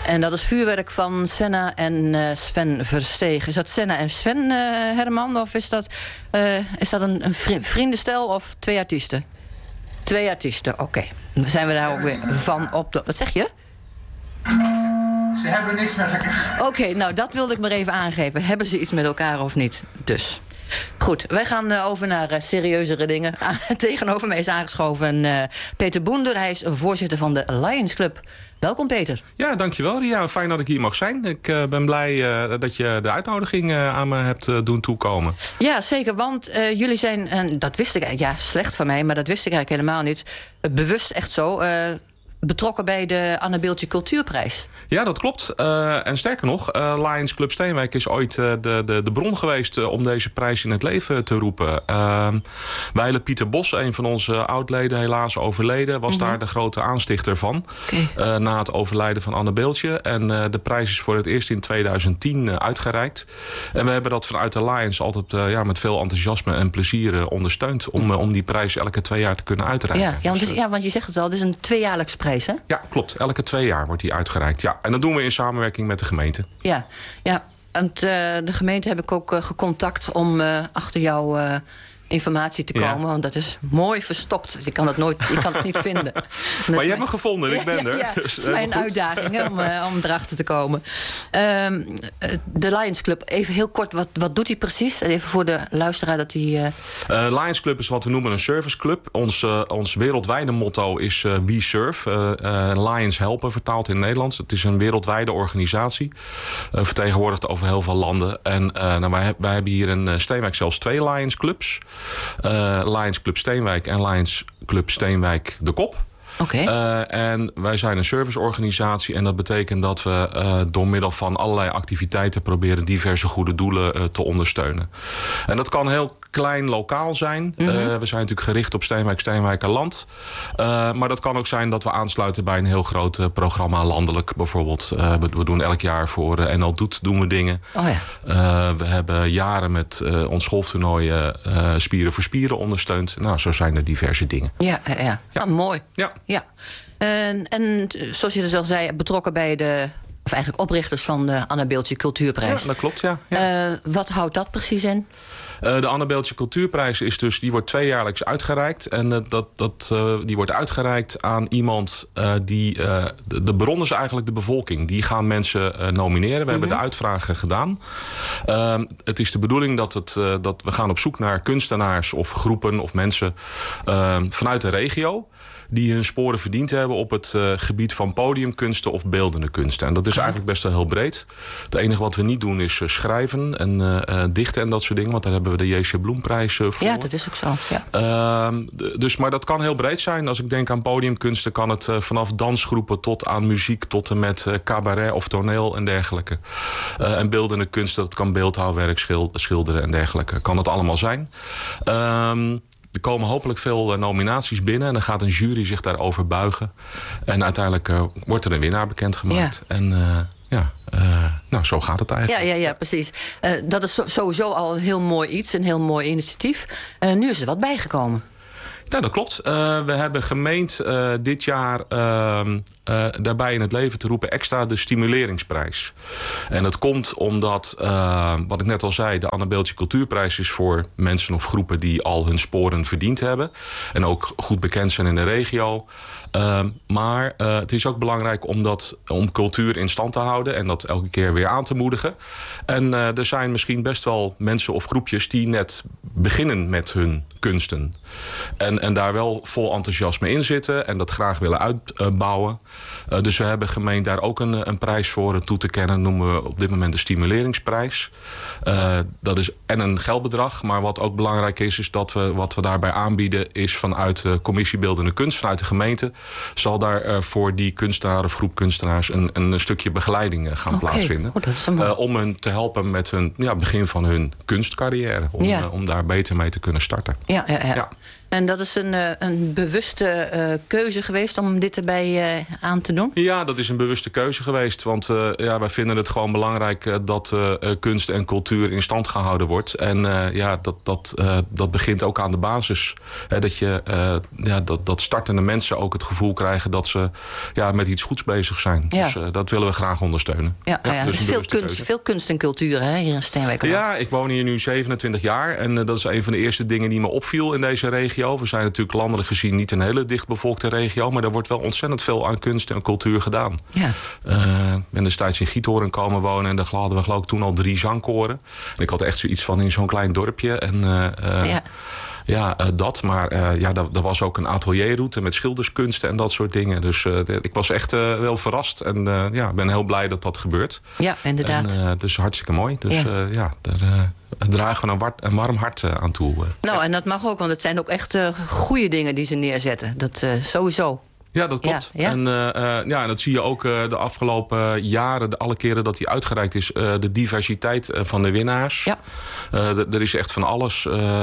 En dat is vuurwerk van Senna en Sven Versteeg. Is dat Senna en Sven, Herman? Of is dat een vriendenstel of 2 artiesten? 2 artiesten, oké. Dan zijn we daar ook weer van op de... Wat zeg je? Ze hebben niks met elkaar. Oké, nou dat wilde ik maar even aangeven. Hebben ze iets met elkaar of niet? Dus. Goed, wij gaan over naar serieuzere dingen. Tegenover mij is aangeschoven Peter Boender. Hij is voorzitter van de Lions Club. Welkom, Peter. Ja, dankjewel, Ria. Fijn dat ik hier mag zijn. Ik ben blij dat je de uitnodiging aan me hebt doen toekomen. Ja, zeker, want jullie zijn, en dat wist ik eigenlijk, slecht van mij, maar dat wist ik eigenlijk helemaal niet, bewust echt zo, betrokken bij de Anne-Beeltje Cultuurprijs. Ja, dat klopt. En sterker nog, Lions Club Steenwijk is ooit de bron geweest om deze prijs in het leven te roepen. Wijle Pieter Bos, een van onze oudleden, helaas overleden, was daar de grote aanstichter van. Okay. Na het overlijden van Anne Beeltje. En de prijs is voor het eerst in 2010 uitgereikt. En we hebben dat vanuit de Lions altijd met veel enthousiasme en plezier ondersteund om die prijs elke 2 jaar te kunnen uitreiken. Want je zegt het al, het is een 2-jaarlijks prijs, hè? Ja, klopt. Elke 2 jaar wordt die uitgereikt. Ja, en dat doen we in samenwerking met de gemeente. Ja. En de gemeente heb ik ook gecontact om achter jouw informatie te komen. Ja. Want dat is mooi verstopt. Je kan het niet vinden. Maar je hebt me gevonden, ik ben er. Ja, dat is mijn uitdaging om erachter te komen. De Lions Club, even heel kort, wat doet hij precies? Even voor de luisteraar dat hij... Lions Club is wat we noemen een serviceclub. Ons wereldwijde motto is We Serve. Lions helpen, vertaald in het Nederlands. Het is een wereldwijde organisatie. Vertegenwoordigd over heel veel landen. En wij hebben hier in Steenwijk zelfs 2 Lions Clubs. Lions Club Steenwijk en Lions Club Steenwijk de Kop. Okay. En wij zijn een serviceorganisatie en dat betekent dat we door middel van allerlei activiteiten proberen diverse goede doelen te ondersteunen. En dat kan heel klein lokaal zijn. We zijn natuurlijk gericht op Steenwijkerland. Maar dat kan ook zijn dat we aansluiten bij een heel groot programma landelijk. Bijvoorbeeld, we doen elk jaar voor NL Doet doen we dingen. Oh ja. We hebben jaren met ons golftoernooi Spieren voor Spieren ondersteund. Nou, zo zijn er diverse dingen. Ja. Ah, mooi. Ja. En zoals je dus al zei, betrokken bij of eigenlijk oprichters van de Anne-Beeltje Cultuurprijs. Ja, dat klopt, ja. Wat houdt dat precies in? De Anne-Beeltje Cultuurprijs die wordt 2-jaarlijks uitgereikt. En die wordt uitgereikt aan iemand die... de bron is eigenlijk de bevolking. Die gaan mensen nomineren. We hebben de uitvragen gedaan. Het is de bedoeling dat we gaan op zoek naar kunstenaars of groepen of mensen vanuit de regio die hun sporen verdiend hebben op het gebied van podiumkunsten of beeldende kunsten. En dat is eigenlijk best wel heel breed. Het enige wat we niet doen is schrijven en dichten en dat soort dingen. Want daar hebben we de J.C. Bloemprijs voor. Ja, dat is ook zo. Ja. Maar dat kan heel breed zijn. Als ik denk aan podiumkunsten kan het vanaf dansgroepen tot aan muziek tot en met cabaret of toneel en dergelijke. En beeldende kunsten, dat kan beeldhouwwerk, schilderen en dergelijke. Kan het allemaal zijn. Er komen hopelijk veel nominaties binnen en dan gaat een jury zich daarover buigen. En uiteindelijk wordt er een winnaar bekendgemaakt. Ja. En zo gaat het eigenlijk. Ja, precies. Dat is sowieso al een heel mooi iets, een heel mooi initiatief. Nu is er wat bijgekomen. Ja, dat klopt. We hebben gemeend dit jaar daarbij in het leven te roepen extra de stimuleringsprijs. En dat komt omdat, wat ik net al zei, de Anne-Beeltje Cultuurprijs is voor mensen of groepen die al hun sporen verdiend hebben. En ook goed bekend zijn in de regio. Maar het is ook belangrijk om cultuur in stand te houden en dat elke keer weer aan te moedigen. En er zijn misschien best wel mensen of groepjes die net beginnen met hun kunsten. En daar wel vol enthousiasme in zitten en dat graag willen uitbouwen. Dus we hebben gemeend daar ook een prijs voor toe te kennen. Noemen we op dit moment de stimuleringsprijs. Dat is en een geldbedrag. Maar wat ook belangrijk is dat wat we daarbij aanbieden is vanuit de Commissie Beeldende Kunst, vanuit de gemeente, zal daar voor die kunstenaar of groep kunstenaars een stukje begeleiding gaan plaatsvinden. Om hen te helpen met hun begin van hun kunstcarrière. Om daar beter mee te kunnen starten. Ja. En dat is een bewuste keuze geweest om dit erbij aan te doen? Ja, dat is een bewuste keuze geweest. Want wij vinden het gewoon belangrijk dat kunst en cultuur in stand gehouden wordt. En dat begint ook aan de basis. Dat startende mensen ook het gevoel krijgen dat ze met iets goeds bezig zijn. Ja. Dus dat willen we graag ondersteunen. Dus veel kunst en cultuur hier in Steenwijkerland. Ja, ik woon hier nu 27 jaar. En dat is een van de eerste dingen die me opviel in deze regio. We zijn natuurlijk landelijk gezien niet een hele dichtbevolkte regio. Maar er wordt wel ontzettend veel aan kunst en cultuur gedaan. Ja. Ik ben destijds in Giethoorn komen wonen. En daar hadden we geloof ik toen al 3 zangkoren. En ik had echt zoiets van in zo'n klein dorpje. En dat. Maar er was ook een atelierroute met schilderskunsten en dat soort dingen. Dus ik was echt wel verrast. En ben heel blij dat dat gebeurt. Ja, inderdaad. En, dus hartstikke mooi. Dus daar dragen we een warm hart aan toe. En dat mag ook, want het zijn ook echt goede dingen die ze neerzetten. Dat sowieso. Ja, dat klopt. Ja. En dat zie je ook de afgelopen jaren, alle keren dat die uitgereikt is, de diversiteit van de winnaars. Ja. Er is echt van alles.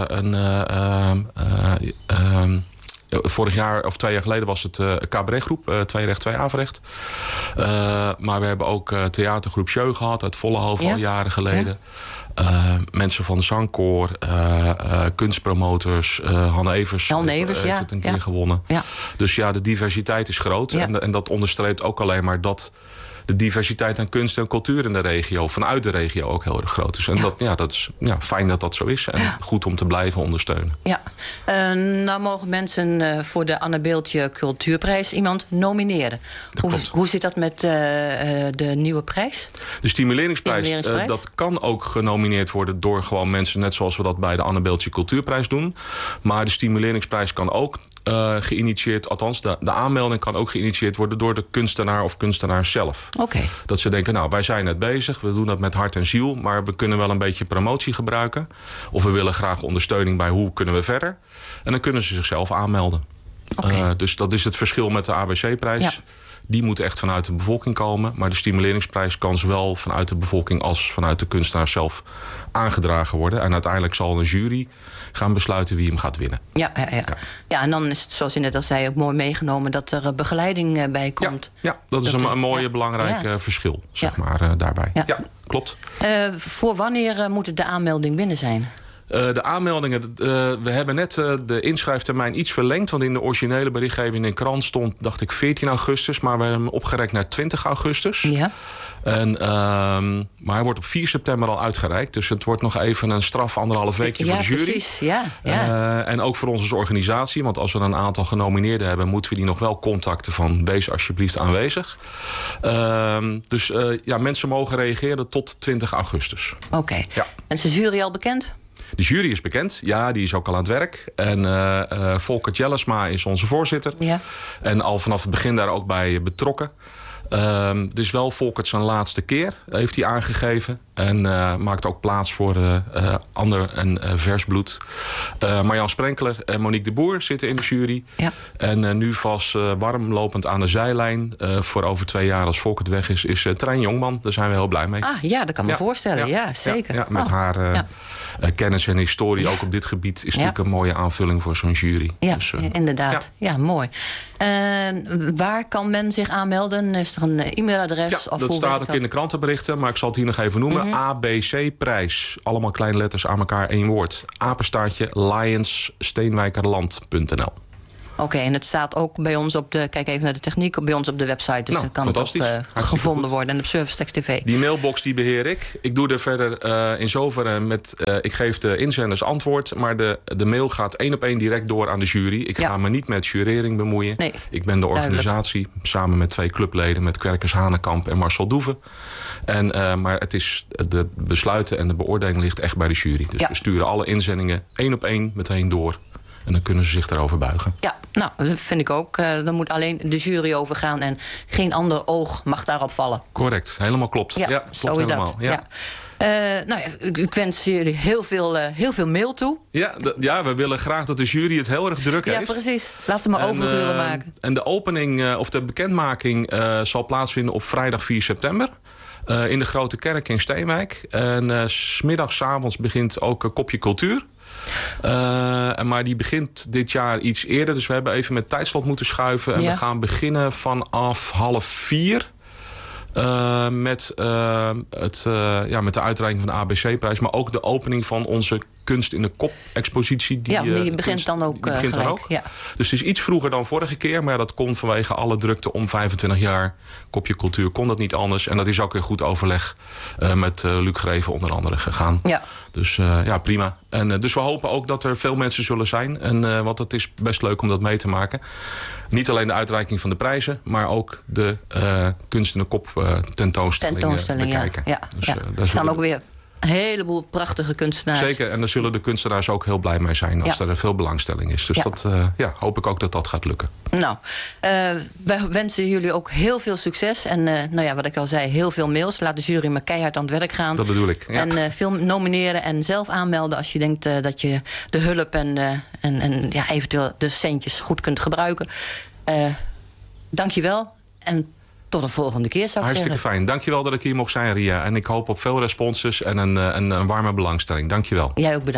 Vorig jaar of 2 jaar geleden was het cabaretgroep, 2 recht, 2 afrecht. Maar we hebben ook theatergroep Sjeu gehad uit Vollenhoven al jaren geleden. Ja. Mensen van de zangkoor, kunstpromotors, Han Evers heeft het een keer gewonnen. Ja. Dus de diversiteit is groot. Ja. En dat onderstreept ook alleen maar dat de diversiteit aan kunst en cultuur in de regio, vanuit de regio, ook heel erg groot is. En dat is fijn dat dat zo is. En goed om te blijven ondersteunen. Ja. Nou mogen mensen voor de Anne Beeltje Cultuurprijs iemand nomineren. Hoe zit dat met de nieuwe prijs? De stimuleringsprijs, dat kan ook genomineerd worden door gewoon mensen, net zoals we dat bij de Anne Beeltje Cultuurprijs doen. Maar de stimuleringsprijs kan ook geïnitieerd, althans de aanmelding kan ook geïnitieerd worden door de kunstenaar of kunstenaar zelf. Okay. Dat ze denken, wij zijn net bezig, we doen dat met hart en ziel, maar we kunnen wel een beetje promotie gebruiken. Of we willen graag ondersteuning bij hoe kunnen we verder. En dan kunnen ze zichzelf aanmelden. Okay. Dus dat is het verschil met de ABC-prijs. Ja. Die moet echt vanuit de bevolking komen. Maar de stimuleringsprijs kan zowel vanuit de bevolking als vanuit de kunstenaar zelf aangedragen worden. En uiteindelijk zal een jury gaan besluiten wie hem gaat winnen. Ja, en dan is het, zoals je net al zei, ook mooi meegenomen dat er begeleiding bij komt. Ja, dat is een mooie belangrijk verschil, zeg maar, daarbij. Ja, klopt. Voor wanneer moet de aanmelding binnen zijn? De aanmeldingen, we hebben net de inschrijftermijn iets verlengd. Want in de originele berichtgeving in de krant stond, dacht ik, 14 augustus. Maar we hebben hem opgerekt naar 20 augustus. Ja. Maar hij wordt op 4 september al uitgereikt. Dus het wordt nog even een straf 1,5 weekje voor de jury. Precies. Ja. En ook voor ons als organisatie. Want als we een aantal genomineerden hebben, moeten we die nog wel contacten van wees alsjeblieft aanwezig. Dus mensen mogen reageren tot 20 augustus. Oké. Ja. En is de jury al bekend? De jury is bekend. Ja, die is ook al aan het werk. En Volker Jellesma is onze voorzitter. Ja. En al vanaf het begin daar ook bij betrokken. Het is wel Volkert zijn laatste keer, heeft hij aangegeven. En maakt ook plaats voor ander en vers bloed. Marjan Sprenkeler en Monique de Boer zitten in de jury. Ja. En nu vast warm lopend aan de zijlijn. Voor over 2 jaar als Volkert weg is Trein Jongman. Daar zijn we heel blij mee. Dat kan me voorstellen. Ja, zeker. Ja, met haar kennis en historie ook op dit gebied is natuurlijk een mooie aanvulling voor zo'n jury. Ja, dus, inderdaad. Ja, mooi. Waar kan men zich aanmelden? Is er een e-mailadres? Ja, dat staat ook in de krantenberichten, maar ik zal het hier nog even noemen. ABC-prijs. Allemaal kleine letters aan elkaar, 1 woord. _lionssteenwijkerland.nl. Oké, en het staat ook bij ons op de, kijk even naar de techniek, bij ons op de website. Dus dan kan het ook gevonden worden. En op Surfstex TV. Die mailbox die beheer ik. Ik doe er verder in zoverre met, ik geef de inzenders antwoord. Maar de mail gaat 1 op 1 direct door aan de jury. Ik ga me niet met jurering bemoeien. Nee, ik ben de organisatie, samen met 2 clubleden, met Kwerkers Hanekamp en Marcel Doeven. Maar het is de besluiten en de beoordeling ligt echt bij de jury. Dus we sturen alle inzendingen 1 op 1 meteen door. En dan kunnen ze zich daarover buigen. Ja, nou, dat vind ik ook. Dan moet alleen de jury overgaan en geen ander oog mag daarop vallen. Correct, helemaal klopt. Ja, klopt zo is helemaal. Dat. Ja. Ik wens jullie heel veel mail toe. Ja, we willen graag dat de jury het heel erg druk heeft. Ja, precies. Laten ze maar overuren maken. En de opening of de bekendmaking zal plaatsvinden op vrijdag 4 september. In de Grote Kerk in Steenwijk. En 's middags, 's avonds begint ook een kopje cultuur. Maar die begint dit jaar iets eerder. Dus we hebben even met tijdslot moeten schuiven. En we gaan beginnen vanaf 3:30. Met de uitreiking van de ABC-prijs. Maar ook de opening van onze Kunst in de Kop-expositie. Die begint dan ook gelijk. Ja. Dus het is iets vroeger dan vorige keer. Maar dat komt vanwege alle drukte om 25 jaar. Kopje Cultuur kon dat niet anders. En dat is ook weer goed overleg met Luc Greven onder andere gegaan. Ja. Dus prima. En dus we hopen ook dat er veel mensen zullen zijn. Want het is best leuk om dat mee te maken. Niet alleen de uitreiking van de prijzen, maar ook de Kunst in de Kop tentoonstelling bekijken. Ja. Dus, er staan ook weer een heleboel prachtige kunstenaars. Zeker, en daar zullen de kunstenaars ook heel blij mee zijn als er veel belangstelling is. Dus dat hoop ik ook dat gaat lukken. Nou, wij wensen jullie ook heel veel succes. En wat ik al zei, heel veel mails. Laat de jury maar keihard aan het werk gaan. Dat bedoel ik. Ja. En veel nomineren en zelf aanmelden als je denkt dat je de hulp en eventueel de centjes goed kunt gebruiken. Dankjewel en tot de volgende keer, zou ik Hartstikke zeggen. Fijn. Dankjewel dat ik hier mocht zijn, Ria. En ik hoop op veel responses en een warme belangstelling. Dankjewel. Jij ook bedankt.